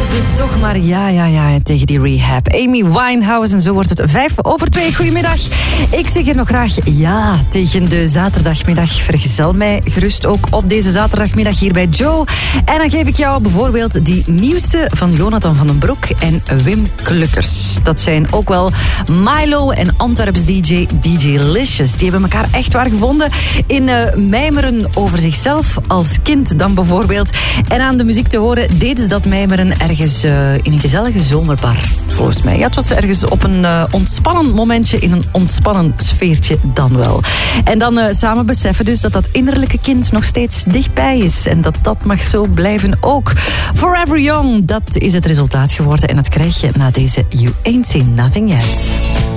ze toch maar ja tegen die rehab. Amy Winehouse en zo wordt het 1:05. Goedemiddag. Ik zeg hier nog graag ja tegen de zaterdagmiddag. Vergezel mij gerust ook op deze zaterdagmiddag hier bij Joe. En dan geef ik jou bijvoorbeeld die nieuwste van Jonathan van den Broek en Wim Klukkers. Dat zijn ook wel Milo en Antwerps DJ Licious. Die hebben elkaar echt waar gevonden in mijmeren over zichzelf als kind dan bijvoorbeeld. En aan de muziek te horen deden ze dat mijmeren ergens in een gezellige zomerbar, volgens mij. Ja, het was ergens op een ontspannen momentje in een ontspannen sfeertje dan wel. En dan samen beseffen dus dat dat innerlijke kind nog steeds dichtbij is. En dat mag zo blijven ook. Forever Young, dat is het resultaat geworden. En dat krijg je na deze You Ain't Seen Nothing Yet.